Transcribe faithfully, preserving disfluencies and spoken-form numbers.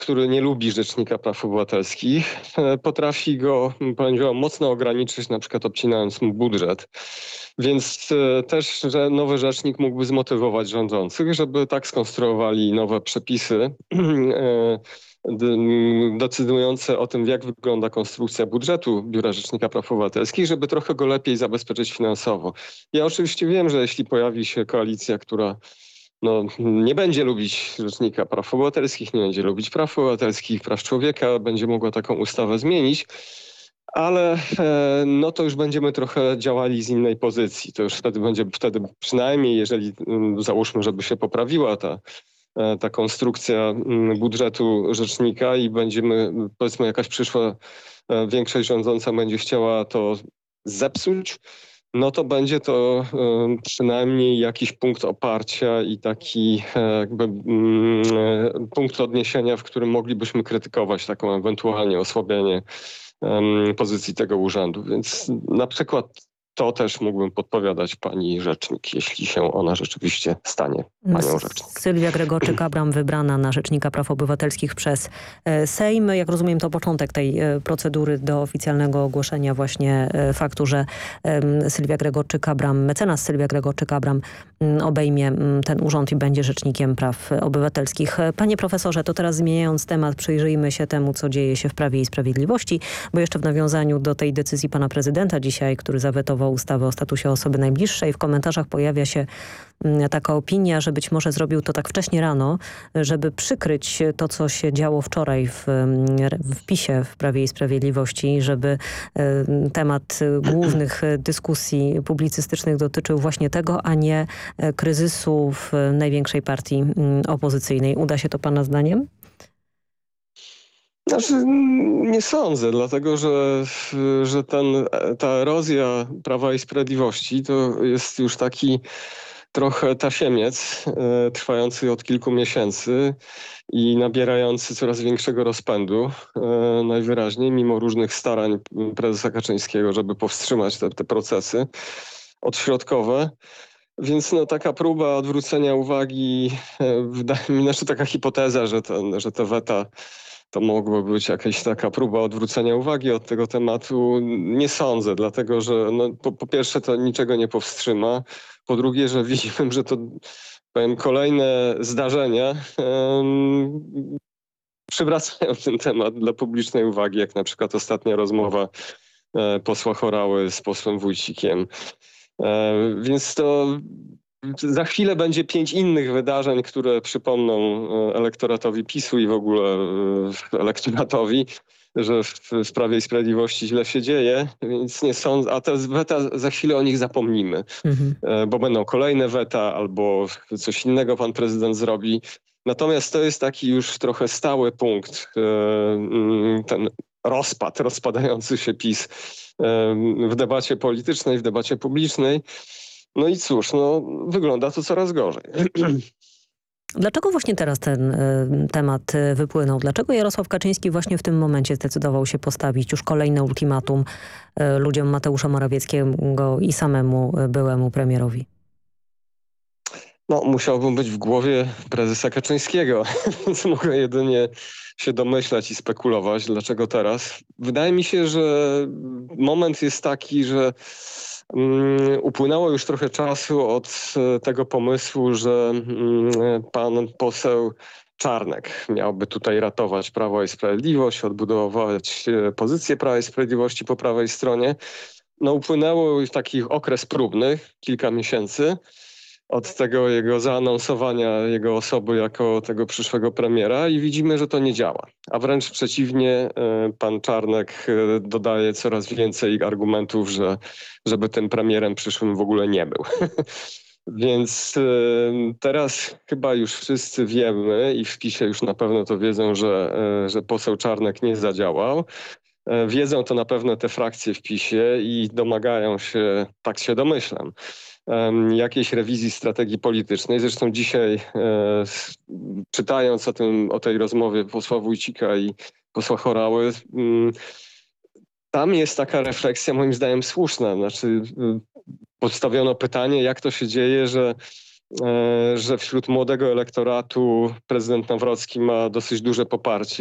który nie lubi Rzecznika Praw Obywatelskich, potrafi go, powiedziałbym, mocno ograniczyć, na przykład obcinając mu budżet. Więc też, że nowy rzecznik mógłby zmotywować rządzących, żeby tak skonstruowali nowe przepisy decydujące o tym, jak wygląda konstrukcja budżetu Biura Rzecznika Praw Obywatelskich, żeby trochę go lepiej zabezpieczyć finansowo. Ja oczywiście wiem, że jeśli pojawi się koalicja, która no, nie będzie lubić Rzecznika Praw Obywatelskich, nie będzie lubić praw obywatelskich, praw człowieka, będzie mogła taką ustawę zmienić, ale e, no to już będziemy trochę działali z innej pozycji. To już wtedy będzie, wtedy przynajmniej, jeżeli m, załóżmy, żeby się poprawiła ta ta konstrukcja budżetu rzecznika i będziemy, powiedzmy, jakaś przyszła większość rządząca będzie chciała to zepsuć, no to będzie to przynajmniej jakiś punkt oparcia i taki jakby punkt odniesienia, w którym moglibyśmy krytykować taką ewentualnie osłabienie pozycji tego urzędu. Więc na przykład to też mógłbym podpowiadać pani rzecznik, jeśli się ona rzeczywiście stanie panią rzecznik. Sylwia Gregorczyk-Abram wybrana na Rzecznika Praw Obywatelskich przez Sejm. Jak rozumiem, to początek tej procedury do oficjalnego ogłoszenia właśnie faktu, że Sylwia Gregorczyk-Abram, mecenas Sylwia Gregorczyk-Abram obejmie ten urząd i będzie Rzecznikiem Praw Obywatelskich. Panie profesorze, to teraz zmieniając temat, przyjrzyjmy się temu, co dzieje się w Prawie i Sprawiedliwości, bo jeszcze w nawiązaniu do tej decyzji pana prezydenta dzisiaj, który zawetował ustawę o statusie osoby najbliższej, w komentarzach pojawia się taka opinia, że być może zrobił to tak wcześnie rano, żeby przykryć to, co się działo wczoraj w, w PiSie, w Prawie i Sprawiedliwości, żeby temat głównych dyskusji publicystycznych dotyczył właśnie tego, a nie kryzysu w największej partii opozycyjnej. Uda się to pana zdaniem? Znaczy, nie sądzę, dlatego że, że ten, ta erozja Prawa i Sprawiedliwości to jest już taki trochę tasiemiec e, trwający od kilku miesięcy i nabierający coraz większego rozpędu, e, najwyraźniej, mimo różnych starań prezesa Kaczyńskiego, żeby powstrzymać te, te procesy odśrodkowe. Więc no, taka próba odwrócenia uwagi, e, wydaje mi się, znaczy taka hipoteza, że, ten, że te weta to mogła być jakaś taka próba odwrócenia uwagi od tego tematu. Nie sądzę, dlatego że no, po, po pierwsze to niczego nie powstrzyma. Po drugie, że widzimy, że to powiem, kolejne zdarzenia um, przywracają ten temat dla publicznej uwagi, jak na przykład ostatnia rozmowa e, posła Horały z posłem Wójcikiem. E, więc to za chwilę będzie pięć innych wydarzeń, które przypomną elektoratowi PiSu i w ogóle elektoratowi, że w, w Prawie i Sprawiedliwości źle się dzieje, więc nie sądzę, a te weta za chwilę o nich zapomnimy, mhm. bo będą kolejne weta albo coś innego pan prezydent zrobi. Natomiast to jest taki już trochę stały punkt, ten rozpad, rozpadający się PiS w debacie politycznej, w debacie publicznej. No i cóż, no wygląda to coraz gorzej. Dlaczego właśnie teraz ten y, temat y, wypłynął? Dlaczego Jarosław Kaczyński właśnie w tym momencie zdecydował się postawić już kolejne ultimatum y, ludziom Mateusza Morawieckiego i samemu y, byłemu premierowi? No, musiałbym być w głowie prezesa Kaczyńskiego, więc mogę jedynie się domyślać i spekulować, dlaczego teraz. Wydaje mi się, że moment jest taki, że um, upłynęło już trochę czasu od tego pomysłu, że um, pan poseł Czarnek miałby tutaj ratować Prawo i Sprawiedliwość, odbudowywać pozycję Prawa i Sprawiedliwości po prawej stronie. No, upłynęło już taki okres próbny, kilka miesięcy, od tego jego zaanonsowania jego osoby jako tego przyszłego premiera i widzimy, że to nie działa. A wręcz przeciwnie, pan Czarnek dodaje coraz więcej argumentów, że żeby tym premierem przyszłym w ogóle nie był. Więc teraz chyba już wszyscy wiemy i w PiSie już na pewno to wiedzą, że, że poseł Czarnek nie zadziałał. Wiedzą to na pewno te frakcje w PiSie i domagają się, tak się domyślam, jakiejś rewizji strategii politycznej. Zresztą dzisiaj e, czytając o tym, o tej rozmowie posła Wójcika i posła Horały, m, tam jest taka refleksja moim zdaniem słuszna. Znaczy postawiono pytanie, jak to się dzieje, że że wśród młodego elektoratu prezydent Nawrocki ma dosyć duże poparcie.